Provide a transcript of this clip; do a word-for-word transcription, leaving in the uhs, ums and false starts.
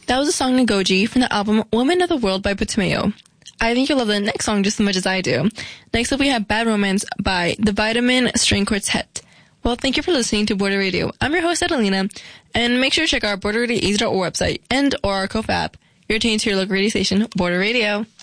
That was the song Ngozi from the album Women of the World by Putumayo. I think you'll love the next song just as much as I do. Next up, we have Bad Romance by the Vitamin String Quartet. Well, thank you for listening to Border Radio. I'm your host, Adelina, and make sure to check our border radio a z dot org website and or our Kofa app. You're tuned to your local radio station, Border Radio.